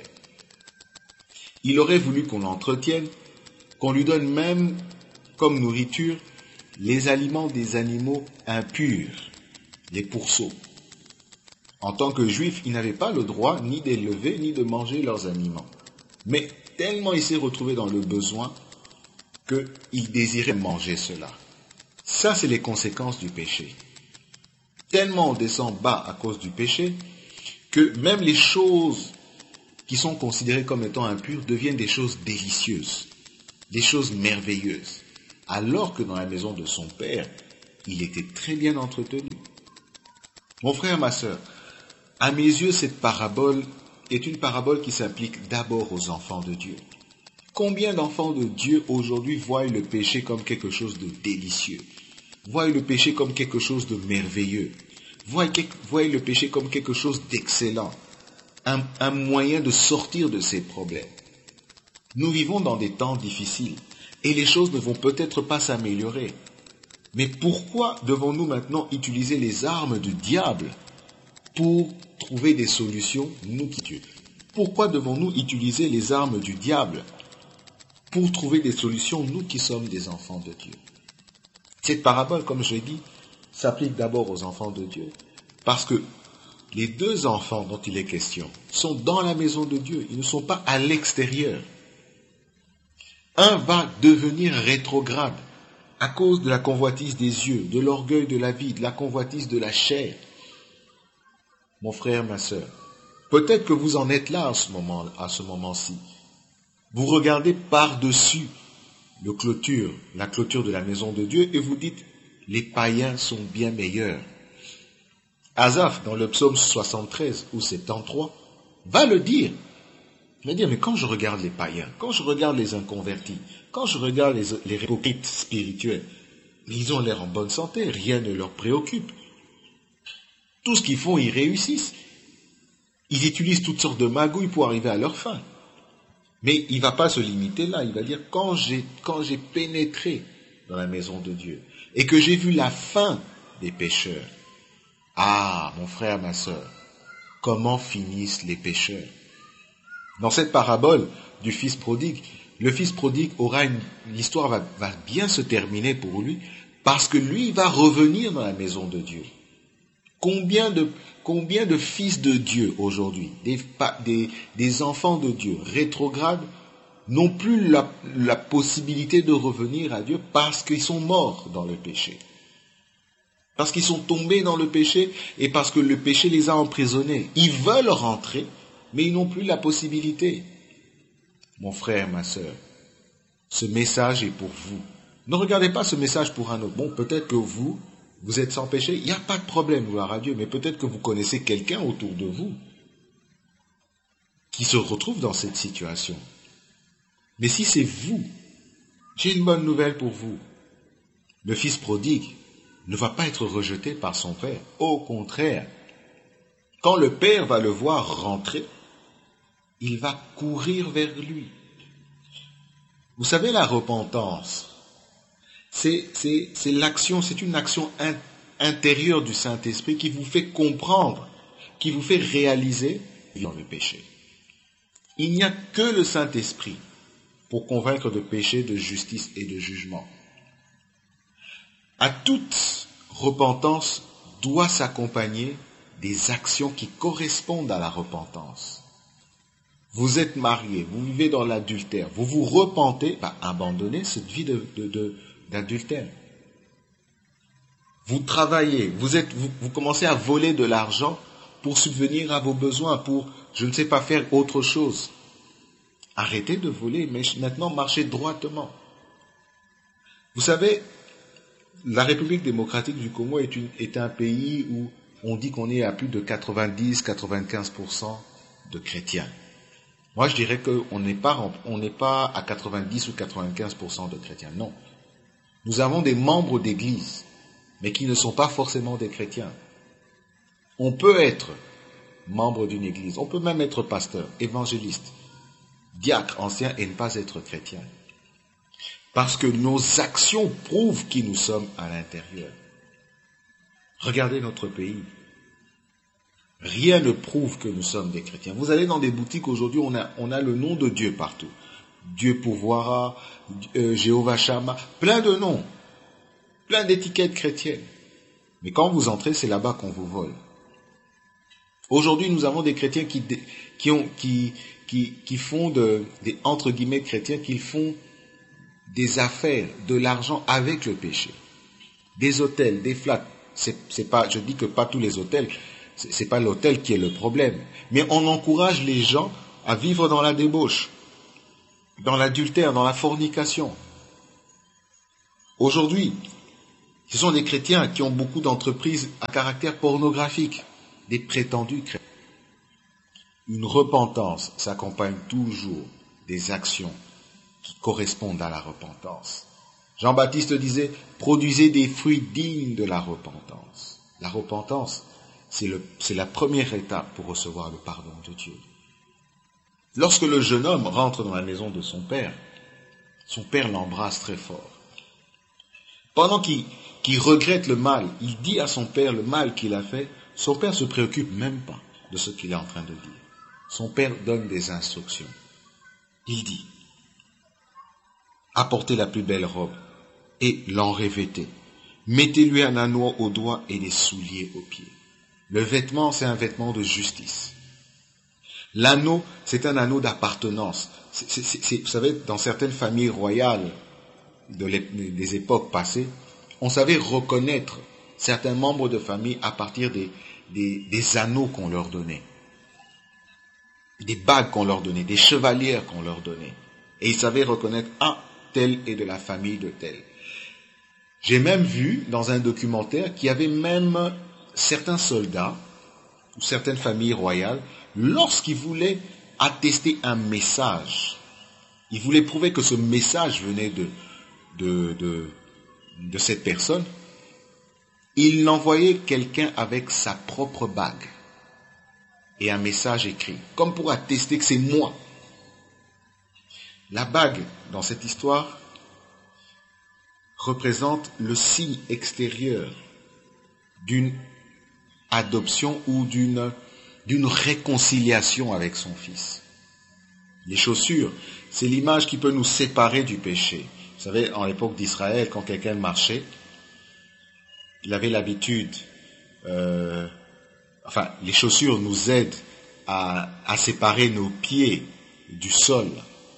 Il aurait voulu qu'on l'entretienne, qu'on lui donne même comme nourriture les aliments des animaux impurs, les pourceaux. En tant que juif, il n'avait pas le droit ni d'élever ni de manger leurs aliments. Mais tellement il s'est retrouvé dans le besoin qu'il désirait manger cela. Ça, c'est les conséquences du péché. Tellement on descend bas à cause du péché que même les choses qui sont considérées comme étant impures deviennent des choses délicieuses, des choses merveilleuses, alors que dans la maison de son père, il était très bien entretenu. Mon frère, ma sœur, à mes yeux, cette parabole est une parabole qui s'applique d'abord aux enfants de Dieu. Combien d'enfants de Dieu aujourd'hui voient le péché comme quelque chose de délicieux, voient le péché comme quelque chose de merveilleux, voient, voient le péché comme quelque chose d'excellent, un, un moyen de sortir de ses problèmes. Nous vivons dans des temps difficiles et les choses ne vont peut-être pas s'améliorer. Mais pourquoi devons-nous maintenant utiliser les armes du diable pour trouver des solutions, nous qui Dieu? Pourquoi devons-nous utiliser les armes du diable pour trouver des solutions, nous qui sommes des enfants de Dieu? Cette parabole, comme je l'ai dit, s'applique d'abord aux enfants de Dieu, parce que les deux enfants dont il est question sont dans la maison de Dieu, ils ne sont pas à l'extérieur. Un va devenir rétrograde à cause de la convoitise des yeux, de l'orgueil de la vie, de la convoitise de la chair. Mon frère, ma sœur, peut-être que vous en êtes là à ce moment, à ce moment-ci. Vous regardez par-dessus le clôture, la clôture de la maison de Dieu et vous dites, les païens sont bien meilleurs. Asaph, dans le psaume soixante-treize ou soixante-treize, va le dire. Il va dire, mais quand je regarde les païens, quand je regarde les inconvertis, quand je regarde les, les hypocrites spirituels, ils ont l'air en bonne santé, rien ne leur préoccupe. Tout ce qu'ils font, ils réussissent. Ils utilisent toutes sortes de magouilles pour arriver à leur fin. Mais il ne va pas se limiter là, il va dire, quand j'ai, quand j'ai pénétré dans la maison de Dieu et que j'ai vu la fin des pécheurs, ah, mon frère, ma sœur, comment finissent les pécheurs? Dans cette parabole du fils prodigue, le fils prodigue aura une, l'histoire va, va bien se terminer pour lui, parce que lui va revenir dans la maison de Dieu. Combien de, combien de fils de Dieu aujourd'hui, des, des, des enfants de Dieu rétrogrades, n'ont plus la, la possibilité de revenir à Dieu parce qu'ils sont morts dans le péché. Parce qu'ils sont tombés dans le péché et parce que le péché les a emprisonnés. Ils veulent rentrer, mais ils n'ont plus la possibilité. Mon frère, ma sœur, ce message est pour vous. Ne regardez pas ce message pour un autre. Bon, peut-être que vous, vous êtes sans péché, il n'y a pas de problème, gloire à Dieu, mais peut-être que vous connaissez quelqu'un autour de vous qui se retrouve dans cette situation. Mais si c'est vous, j'ai une bonne nouvelle pour vous. Le fils prodigue ne va pas être rejeté par son père. Au contraire, quand le père va le voir rentrer, il va courir vers lui. Vous savez, la repentance, c'est, c'est, c'est l'action, c'est une action in, intérieure du Saint-Esprit qui vous fait comprendre, qui vous fait réaliser dans le péché. Il n'y a que le Saint-Esprit pour convaincre de péché, de justice et de jugement. À toute repentance doit s'accompagner des actions qui correspondent à la repentance. Vous êtes marié, vous vivez dans l'adultère, vous vous repentez, bah, abandonnez cette vie de, de, de, d'adultère. Vous travaillez, vous, êtes, vous, vous commencez à voler de l'argent pour subvenir à vos besoins, pour, je ne sais pas, faire autre chose. Arrêtez de voler, mais maintenant marchez droitement. Vous savez, la République démocratique du Congo est, une, est un pays où on dit qu'on est à plus de quatre-vingt-dix à quatre-vingt-quinze pour cent de chrétiens. Moi, je dirais qu'on n'est pas, on n'est pas à quatre-vingt-dix ou quatre-vingt-quinze pour cent de chrétiens. Non. Nous avons des membres d'église, mais qui ne sont pas forcément des chrétiens. On peut être membre d'une église, on peut même être pasteur, évangéliste, diacre, ancien et ne pas être chrétien. Parce que nos actions prouvent qui nous sommes à l'intérieur. Regardez notre pays. Rien ne prouve que nous sommes des chrétiens. Vous allez dans des boutiques aujourd'hui, on a, on a le nom de Dieu partout. Dieu pourvoira, euh, Jéhovah Shammah, plein de noms, plein d'étiquettes chrétiennes. Mais quand vous entrez, c'est là-bas qu'on vous vole. Aujourd'hui, nous avons des chrétiens qui, qui, ont, qui, qui, qui font de, des entre guillemets chrétiens, qui font des affaires, de l'argent avec le péché. Des hôtels, des flats. C'est, c'est pas, je dis que pas tous les hôtels, c'est, c'est pas l'hôtel qui est le problème. Mais on encourage les gens à vivre dans la débauche, dans l'adultère, dans la fornication. Aujourd'hui, ce sont des chrétiens qui ont beaucoup d'entreprises à caractère pornographique, des prétendus chrétiens. Une repentance s'accompagne toujours des actions qui correspondent à la repentance. Jean-Baptiste disait, produisez des fruits dignes de la repentance. La repentance, c'est, le, c'est la première étape pour recevoir le pardon de Dieu. Lorsque le jeune homme rentre dans la maison de son père, son père l'embrasse très fort. Pendant qu'il, qu'il regrette le mal, il dit à son père le mal qu'il a fait, son père ne se préoccupe même pas de ce qu'il est en train de dire. Son père donne des instructions. Il dit, apportez la plus belle robe et l'enrevêtez. Mettez-lui un anneau au doigt et des souliers aux pieds. Le vêtement, c'est un vêtement de justice. L'anneau, c'est un anneau d'appartenance. C'est, c'est, c'est, vous savez, dans certaines familles royales de des époques passées, on savait reconnaître certains membres de famille à partir des, des, des anneaux qu'on leur donnait, des bagues qu'on leur donnait, des chevalières qu'on leur donnait. Et ils savaient reconnaître, ah, tel est de la famille de tel. J'ai même vu dans un documentaire qu'il y avait même certains soldats ou certaines familles royales, lorsqu'ils voulaient attester un message, ils voulaient prouver que ce message venait de, de, de, de cette personne, ils envoyaient quelqu'un avec sa propre bague et un message écrit, comme pour attester que c'est moi. La bague, dans cette histoire, représente le signe extérieur d'une adoption ou d'une, d'une réconciliation avec son fils. Les chaussures, c'est l'image qui peut nous séparer du péché. Vous savez, en l'époque d'Israël, quand quelqu'un marchait, il avait l'habitude, euh, enfin, les chaussures nous aident à, à séparer nos pieds du sol.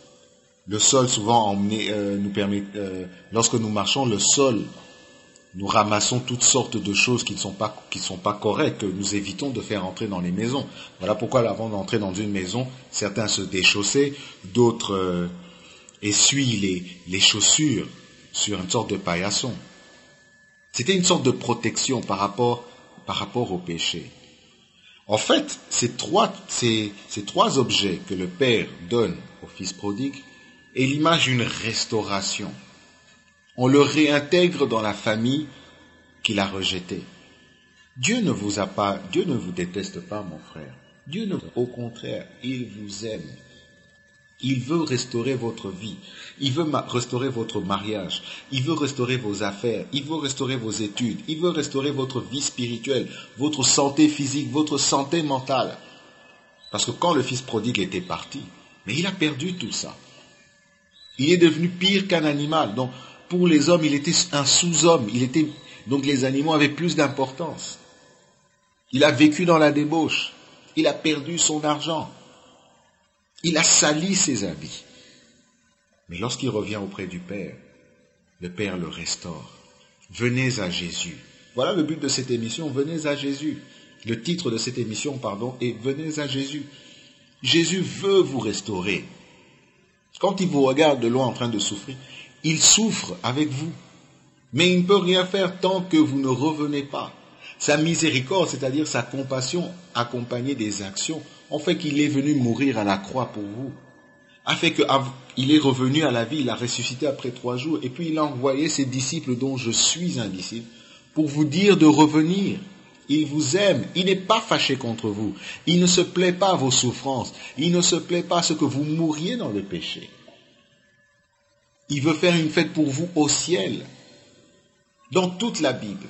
Le sol, souvent, emmené, euh, nous permet, euh, lorsque nous marchons, le sol, nous ramassons toutes sortes de choses qui ne sont pas, qui ne sont pas correctes, que nous évitons de faire entrer dans les maisons. Voilà pourquoi, avant d'entrer dans une maison, certains se déchaussaient, d'autres euh, essuient les, les chaussures sur une sorte de paillasson. C'était une sorte de protection par rapport, par rapport au péché. En fait, ces trois, ces, ces trois objets que le Père donne au Fils prodigue est l'image d'une restauration. On le réintègre dans la famille qu'il a rejetée. Dieu ne vous a pas, Dieu ne vous déteste pas, mon frère. Dieu ne, au contraire, il vous aime. Il veut restaurer votre vie. Il veut ma- restaurer votre mariage. Il veut restaurer vos affaires. Il veut restaurer vos études. Il veut restaurer votre vie spirituelle, votre santé physique, votre santé mentale. Parce que quand le Fils prodigue était parti, mais il a perdu tout ça. Il est devenu pire qu'un animal. Donc, pour les hommes, il était un sous-homme. Il était, donc les animaux avaient plus d'importance. Il a vécu dans la débauche. Il a perdu son argent. Il a sali ses habits. Mais lorsqu'il revient auprès du Père, le Père le restaure. Venez à Jésus. Voilà le but de cette émission, venez à Jésus. Le titre de cette émission, pardon, est venez à Jésus. Jésus veut vous restaurer. Quand il vous regarde de loin en train de souffrir, il souffre avec vous. Mais il ne peut rien faire tant que vous ne revenez pas. Sa miséricorde, c'est-à-dire sa compassion accompagnée des actions, ont fait qu'il est venu mourir à la croix pour vous. A fait qu'il est revenu à la vie, il a ressuscité après trois jours, et puis il a envoyé ses disciples dont je suis un disciple, pour vous dire de revenir. Il vous aime, il n'est pas fâché contre vous, il ne se plaît pas à vos souffrances, il ne se plaît pas à ce que vous mouriez dans le péché. Il veut faire une fête pour vous au ciel. Dans toute la Bible,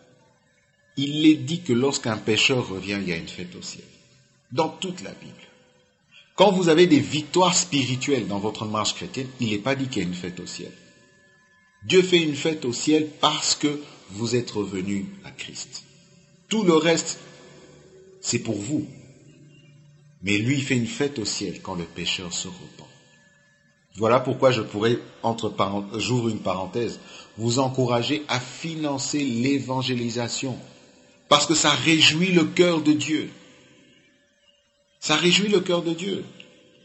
il est dit que lorsqu'un pécheur revient, il y a une fête au ciel. Dans toute la Bible. Quand vous avez des victoires spirituelles dans votre marche chrétienne, il n'est pas dit qu'il y a une fête au ciel. Dieu fait une fête au ciel parce que vous êtes revenus à Christ. Tout le reste, c'est pour vous. Mais lui, il fait une fête au ciel quand le pécheur se repent. Voilà pourquoi je pourrais, entre parenthèses, j'ouvre une parenthèse, vous encourager à financer l'évangélisation. Parce que ça réjouit le cœur de Dieu. Ça réjouit le cœur de Dieu.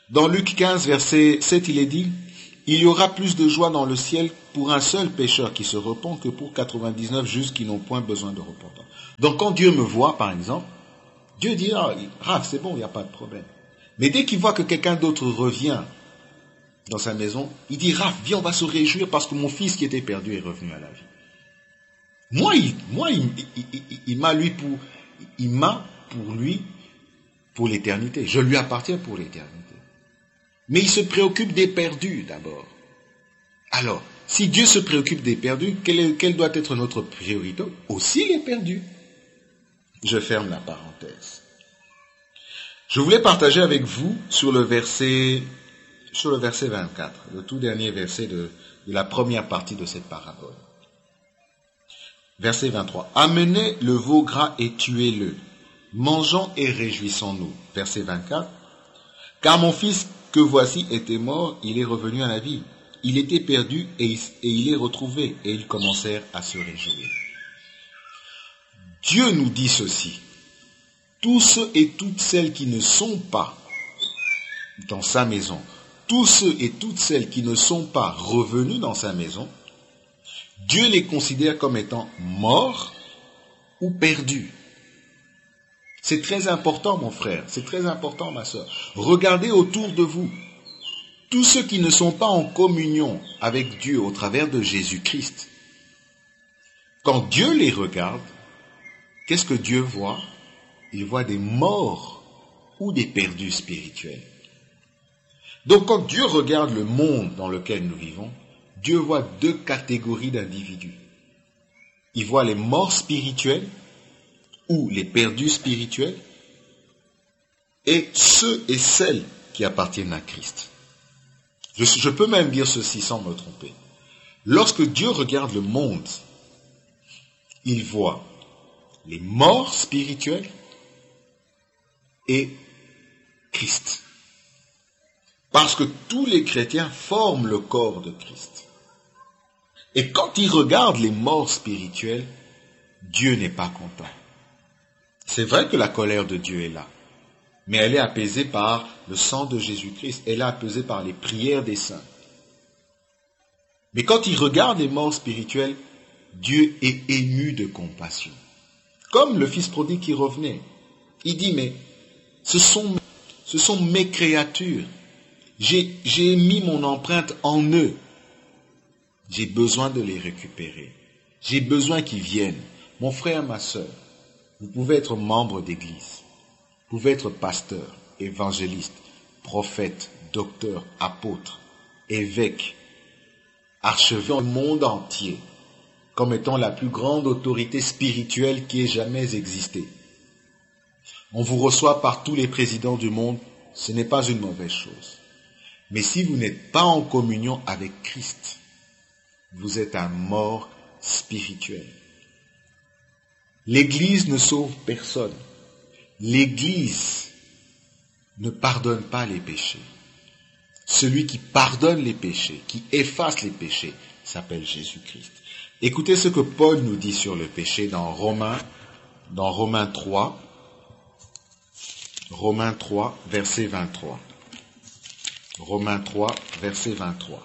Dans Luc quinze, verset sept, il est dit, « Il y aura plus de joie dans le ciel pour un seul pécheur qui se repent que pour quatre-vingt-dix-neuf justes qui n'ont point besoin de repentance. » Donc quand Dieu me voit, par exemple, Dieu dit, ah, Raph, c'est bon, il n'y a pas de problème. Mais dès qu'il voit que quelqu'un d'autre revient dans sa maison, il dit, Raph, viens, on va se réjouir parce que mon fils qui était perdu est revenu à la vie. Moi, il, moi, il, il, il, il, il m'a lui pour, il m'a pour lui pour l'éternité. Je lui appartiens pour l'éternité. Mais il se préoccupe des perdus d'abord. Alors, si Dieu se préoccupe des perdus, quelle, est, quelle doit être notre priorité? Aussi les perdus. Je ferme la parenthèse. Je voulais partager avec vous sur le verset, sur le verset vingt-quatre, le tout dernier verset de, de la première partie de cette parabole. Verset vingt-trois. Amenez le veau gras et tuez-le. Mangeons et réjouissons-nous. Verset vingt-quatre. Car mon fils que voici était mort, il est revenu à la vie. Il était perdu et, et il est retrouvé. Et ils commencèrent à se réjouir. Dieu nous dit ceci. Tous ceux et toutes celles qui ne sont pas dans sa maison, tous ceux et toutes celles qui ne sont pas revenus dans sa maison, Dieu les considère comme étant morts ou perdus. C'est très important, mon frère, c'est très important, ma soeur. Regardez autour de vous. Tous ceux qui ne sont pas en communion avec Dieu au travers de Jésus-Christ, quand Dieu les regarde, qu'est-ce que Dieu voit? Il voit des morts ou des perdus spirituels. Donc quand Dieu regarde le monde dans lequel nous vivons, Dieu voit deux catégories d'individus. Il voit les morts spirituels ou les perdus spirituels et ceux et celles qui appartiennent à Christ. Je, je peux même dire ceci sans me tromper. Lorsque Dieu regarde le monde, il voit les morts spirituels et Christ. Parce que tous les chrétiens forment le corps de Christ. Et quand il regarde les morts spirituels, Dieu n'est pas content. C'est vrai que la colère de Dieu est là, mais elle est apaisée par le sang de Jésus-Christ, elle est apaisée par les prières des saints. Mais quand il regarde les morts spirituels, Dieu est ému de compassion. Comme le fils prodigue qui revenait. Il dit, mais ce sont, ce sont mes créatures. J'ai, j'ai mis mon empreinte en eux. J'ai besoin de les récupérer. J'ai besoin qu'ils viennent. Mon frère, ma sœur, vous pouvez être membre d'église. Vous pouvez être pasteur, évangéliste, prophète, docteur, apôtre, évêque, archevêque du monde entier, comme étant la plus grande autorité spirituelle qui ait jamais existé. On vous reçoit par tous les présidents du monde, ce n'est pas une mauvaise chose. Mais si vous n'êtes pas en communion avec Christ, vous êtes un mort spirituel. L'Église ne sauve personne. L'Église ne pardonne pas les péchés. Celui qui pardonne les péchés, qui efface les péchés, s'appelle Jésus-Christ. Écoutez ce que Paul nous dit sur le péché dans Romains, dans Romains trois, Romains trois, verset vingt-trois. Romains trois, verset vingt-trois.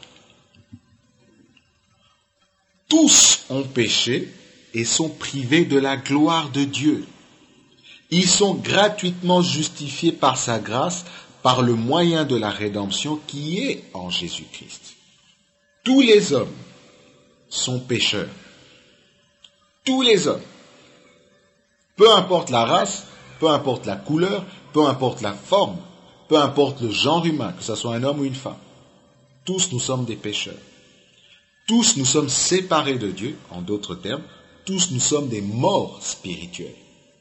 Tous ont péché et sont privés de la gloire de Dieu. Ils sont gratuitement justifiés par sa grâce, par le moyen de la rédemption qui est en Jésus-Christ. Tous les hommes sont pécheurs. Tous les hommes. Peu importe la race, peu importe la couleur, peu importe la forme, peu importe le genre humain, que ce soit un homme ou une femme. Tous nous sommes des pécheurs. Tous nous sommes séparés de Dieu, en d'autres termes, tous nous sommes des morts spirituels.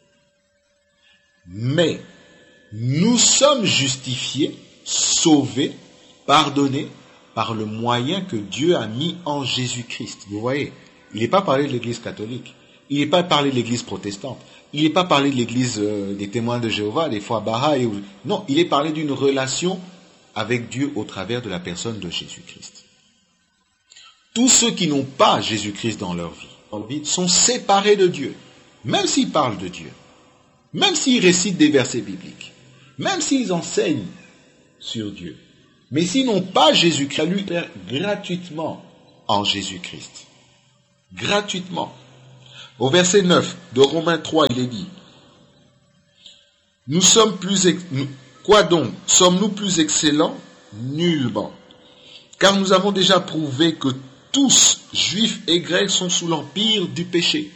Mais nous sommes justifiés, sauvés, pardonnés par le moyen que Dieu a mis en Jésus-Christ. Vous voyez, il n'est pas parlé de l'Église catholique, il n'est pas parlé de l'Église protestante, il n'est pas parlé de l'Église euh, des témoins de Jéhovah, des foi Baha'i. Ou... Non, il est parlé d'une relation avec Dieu au travers de la personne de Jésus-Christ. Tous ceux qui n'ont pas Jésus-Christ dans leur vie, dans leur vie sont séparés de Dieu, même s'ils parlent de Dieu, même s'ils récitent des versets bibliques, même s'ils enseignent sur Dieu. Mais s'ils n'ont pas Jésus-Christ, lui faire gratuitement en Jésus-Christ. Gratuitement. Au verset neuf de Romains trois, il est dit, nous sommes plus, ex- nous, quoi donc, sommes-nous plus excellents? Nullement. Car nous avons déjà prouvé que tous, juifs et grecs, sont sous l'empire du péché.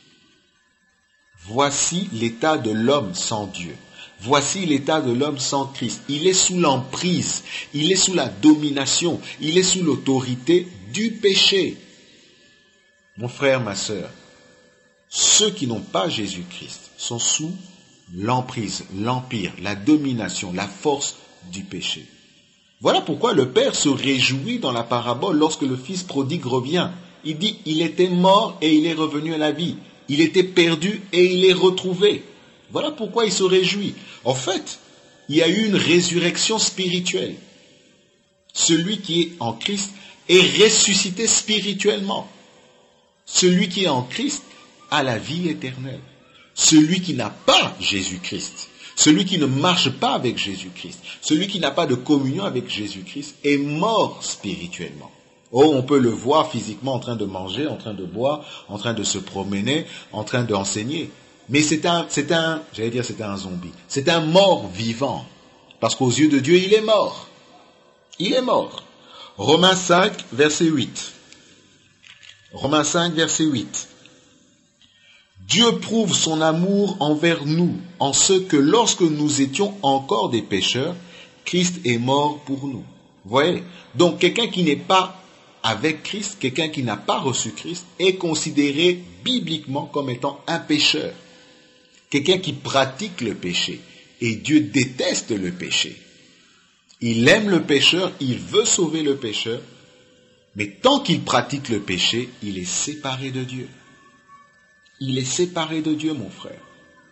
Voici l'état de l'homme sans Dieu. Voici l'état de l'homme sans Christ. Il est sous l'emprise, il est sous la domination, il est sous l'autorité du péché. Mon frère, ma sœur, ceux qui n'ont pas Jésus-Christ sont sous l'emprise, l'empire, la domination, la force du péché. Voilà pourquoi le Père se réjouit dans la parabole lorsque le Fils prodigue revient. Il dit, il était mort et il est revenu à la vie. Il était perdu et il est retrouvé. Voilà pourquoi il se réjouit. En fait, il y a eu une résurrection spirituelle. Celui qui est en Christ est ressuscité spirituellement. Celui qui est en Christ a la vie éternelle. Celui qui n'a pas Jésus-Christ, celui qui ne marche pas avec Jésus-Christ, celui qui n'a pas de communion avec Jésus-Christ est mort spirituellement. Oh, on peut le voir physiquement en train de manger, en train de boire, en train de se promener, en train d'enseigner. Mais c'est un, c'est un, j'allais dire c'est un zombie. C'est un mort vivant. Parce qu'aux yeux de Dieu, il est mort. Il est mort. Romains cinq, verset huit. Romains cinq, verset huit. Dieu prouve son amour envers nous, en ce que lorsque nous étions encore des pécheurs, Christ est mort pour nous. Vous voyez? Donc quelqu'un qui n'est pas avec Christ, quelqu'un qui n'a pas reçu Christ, est considéré bibliquement comme étant un pécheur. Quelqu'un qui pratique le péché. Et Dieu déteste le péché. Il aime le pécheur, il veut sauver le pécheur, mais tant qu'il pratique le péché, il est séparé de Dieu. Il est séparé de Dieu, mon frère.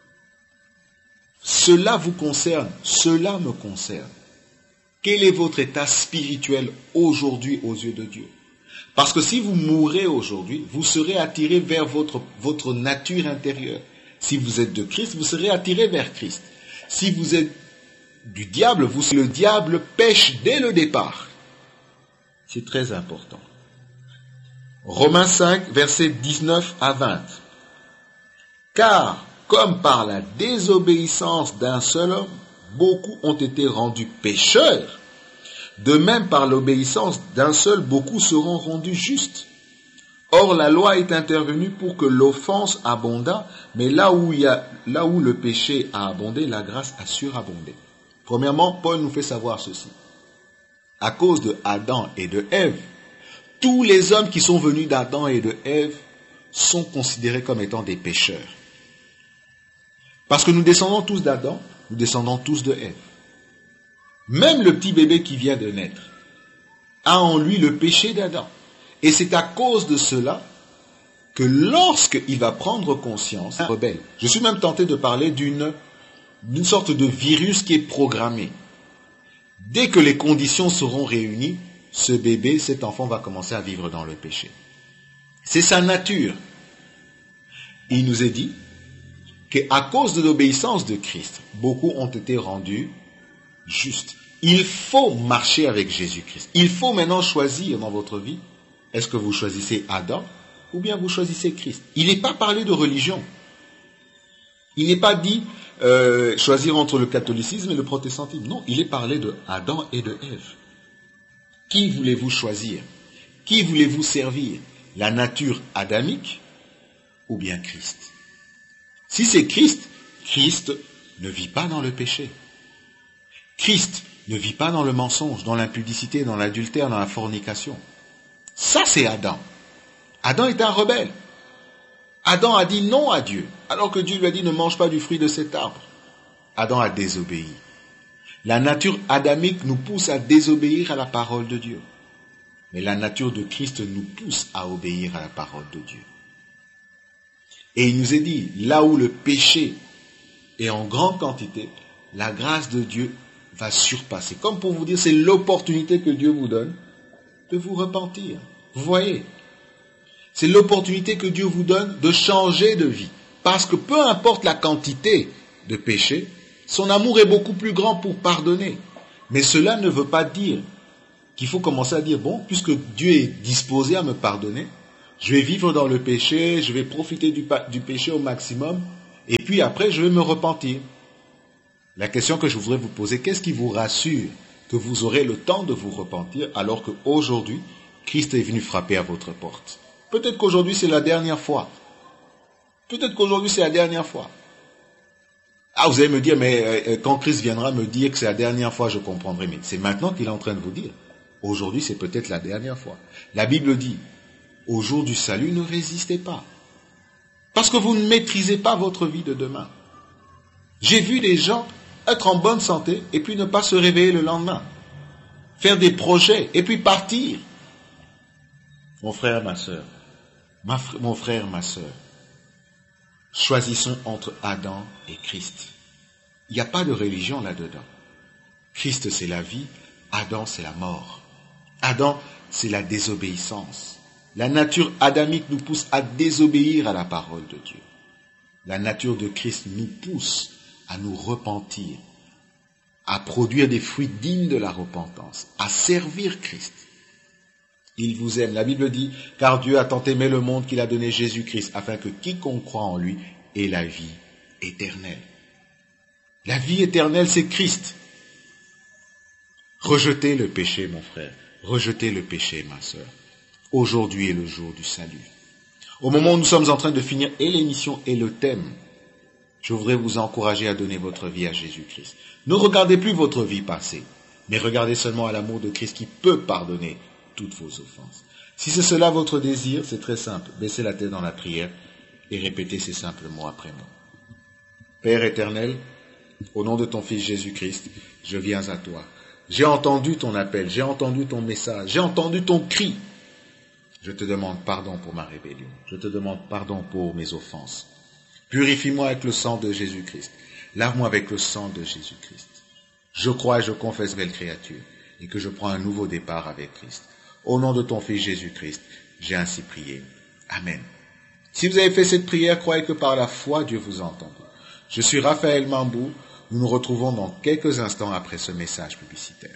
Cela vous concerne, cela me concerne. Quel est votre état spirituel aujourd'hui aux yeux de Dieu? Parce que si vous mourrez aujourd'hui, vous serez attiré vers votre, votre nature intérieure. Si vous êtes de Christ, vous serez attiré vers Christ. Si vous êtes du diable, vous, le diable pêche dès le départ. C'est très important. Romains cinq, versets dix-neuf à vingt. Car, comme par la désobéissance d'un seul homme, beaucoup ont été rendus pécheurs, de même par l'obéissance d'un seul, beaucoup seront rendus justes. Or, la loi est intervenue pour que l'offense abondât, mais là où, il y a, là où le péché a abondé, la grâce a surabondé. Premièrement, Paul nous fait savoir ceci. À cause de Adam et de Ève, tous les hommes qui sont venus d'Adam et de Ève sont considérés comme étant des pécheurs. Parce que nous descendons tous d'Adam, nous descendons tous de Ève. Même le petit bébé qui vient de naître a en lui le péché d'Adam. Et c'est à cause de cela que lorsqu'il va prendre conscience, il rebelle. Je suis même tenté de parler d'une, d'une sorte de virus qui est programmé. Dès que les conditions seront réunies, ce bébé, cet enfant va commencer à vivre dans le péché. C'est sa nature. Il nous est dit qu'à cause de l'obéissance de Christ, beaucoup ont été rendus justes. Il faut marcher avec Jésus-Christ. Il faut maintenant choisir dans votre vie, est-ce que vous choisissez Adam ou bien vous choisissez Christ? Il n'est pas parlé de religion. Il n'est pas dit euh, choisir entre le catholicisme et le protestantisme. Non, il est parlé de Adam et de Ève. Qui voulez-vous choisir? Qui voulez-vous servir? La nature adamique ou bien Christ? Si c'est Christ, Christ ne vit pas dans le péché. Christ ne vit pas dans le mensonge, dans l'impudicité, dans l'adultère, dans la fornication. Ça, c'est Adam. Adam est un rebelle. Adam a dit non à Dieu, alors que Dieu lui a dit ne mange pas du fruit de cet arbre. Adam a désobéi. La nature adamique nous pousse à désobéir à la parole de Dieu. Mais la nature de Christ nous pousse à obéir à la parole de Dieu. Et il nous est dit, là où le péché est en grande quantité, la grâce de Dieu va surpasser. Comme pour vous dire, c'est l'opportunité que Dieu vous donne de vous repentir. Vous voyez? C'est l'opportunité que Dieu vous donne de changer de vie. Parce que peu importe la quantité de péché, son amour est beaucoup plus grand pour pardonner. Mais cela ne veut pas dire qu'il faut commencer à dire, bon, puisque Dieu est disposé à me pardonner, je vais vivre dans le péché, je vais profiter du, du péché au maximum, et puis après, je vais me repentir. La question que je voudrais vous poser, qu'est-ce qui vous rassure que vous aurez le temps de vous repentir alors qu'aujourd'hui, Christ est venu frapper à votre porte? Peut-être qu'aujourd'hui, c'est la dernière fois. Peut-être qu'aujourd'hui, c'est la dernière fois. Ah, vous allez me dire, mais euh, quand Christ viendra me dire que c'est la dernière fois, je comprendrai. Mais c'est maintenant qu'il est en train de vous dire. Aujourd'hui, c'est peut-être la dernière fois. La Bible dit, au jour du salut, ne résistez pas. Parce que vous ne maîtrisez pas votre vie de demain. J'ai vu des gens être en bonne santé et puis ne pas se réveiller le lendemain. Faire des projets et puis partir. Mon frère, ma sœur, ma fr- mon frère, ma sœur, choisissons entre Adam et Christ. Il n'y a pas de religion là-dedans. Christ, c'est la vie. Adam, c'est la mort. Adam, c'est la désobéissance. La nature adamique nous pousse à désobéir à la parole de Dieu. La nature de Christ nous pousse à nous repentir, à produire des fruits dignes de la repentance, à servir Christ. Il vous aime. La Bible dit, car Dieu a tant aimé le monde qu'il a donné Jésus-Christ, afin que quiconque croit en lui ait la vie éternelle. La vie éternelle, c'est Christ. Rejetez le péché, mon frère. Rejetez le péché, ma sœur. Aujourd'hui est le jour du salut. Au moment où nous sommes en train de finir et l'émission et le thème, je voudrais vous encourager à donner votre vie à Jésus-Christ. Ne regardez plus votre vie passée, mais regardez seulement à l'amour de Christ qui peut pardonner toutes vos offenses. Si c'est cela votre désir, c'est très simple. Baissez la tête dans la prière et répétez ces simples mots après moi. Père éternel, au nom de ton Fils Jésus-Christ, je viens à toi. J'ai entendu ton appel, j'ai entendu ton message, j'ai entendu ton cri. Je te demande pardon pour ma rébellion. Je te demande pardon pour mes offenses. Purifie-moi avec le sang de Jésus-Christ. Lave-moi avec le sang de Jésus-Christ. Je crois et je confesse belle créature et que je prends un nouveau départ avec Christ. Au nom de ton Fils Jésus-Christ, j'ai ainsi prié. Amen. Si vous avez fait cette prière, croyez que par la foi, Dieu vous a entendu. Je suis Raphaël Mambou. Nous nous retrouvons dans quelques instants après ce message publicitaire.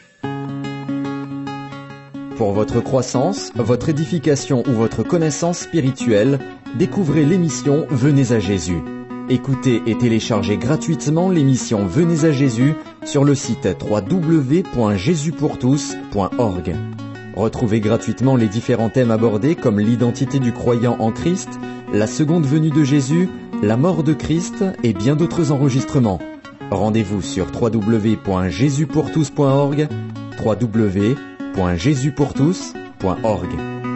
Pour votre croissance, votre édification ou votre connaissance spirituelle, découvrez l'émission Venez à Jésus. Écoutez et téléchargez gratuitement l'émission Venez à Jésus sur le site w w w point jésus pour tous point org. Retrouvez gratuitement les différents thèmes abordés comme l'identité du croyant en Christ, la seconde venue de Jésus, la mort de Christ et bien d'autres enregistrements. Rendez-vous sur w w w point jésus pour tous point org, w w w point jésus pour tous point org.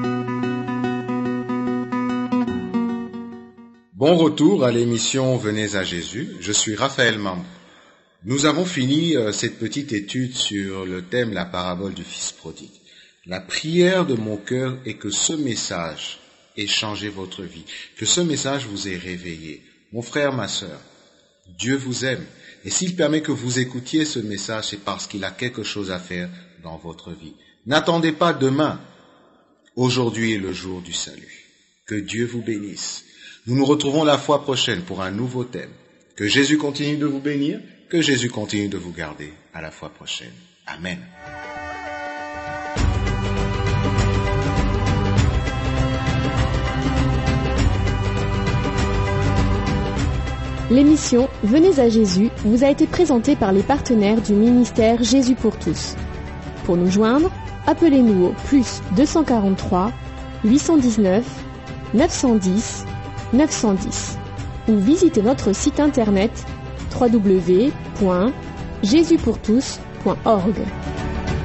Bon retour à l'émission Venez à Jésus. Je suis Raphaël Mambou. Nous avons fini euh, cette petite étude sur le thème la parabole du Fils prodigue. La prière de mon cœur est que ce message ait changé votre vie, que ce message vous ait réveillé. Mon frère, ma sœur, Dieu vous aime. Et s'il permet que vous écoutiez ce message, c'est parce qu'il a quelque chose à faire dans votre vie. N'attendez pas demain. Aujourd'hui est le jour du salut. Que Dieu vous bénisse. Nous nous retrouvons la fois prochaine pour un nouveau thème. Que Jésus continue de vous bénir, que Jésus continue de vous garder. À la fois prochaine. Amen. L'émission Venez à Jésus vous a été présentée par les partenaires du ministère Jésus pour tous. Pour nous joindre, appelez-nous au plus deux cent quarante-trois, huit cent dix-neuf, neuf cent dix, neuf cent dix ou visitez notre site internet w w w point jésus pour tous point org.